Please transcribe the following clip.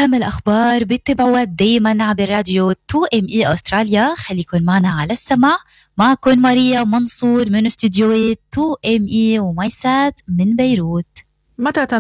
أهم الأخبار بتتابعوها دايما عبر راديو 2ME أستراليا. خليكن معنا على السمع. معكن ماريا منصور من استديوهات 2ME ومايسات من بيروت. متى